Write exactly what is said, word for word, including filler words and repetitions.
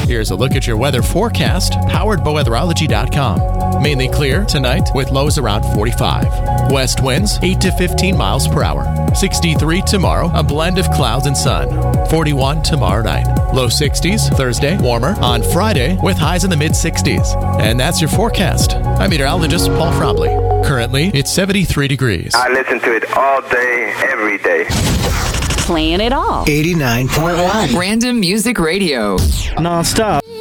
Here's a look at your weather forecast, powered by weatherology dot com. Mainly clear tonight with lows around forty-five. West winds eight to fifteen miles per hour. sixty-three tomorrow, a blend of clouds and sun. forty-one tomorrow night. Low sixties Thursday, warmer on Friday with highs in the mid sixties. And that's your forecast. I'm meteorologist Paul Frobley. Currently, it's seventy-three degrees. I listen to it all day, every day. Playing it all. eighty-nine point one. Random Music Radio. Non-stop.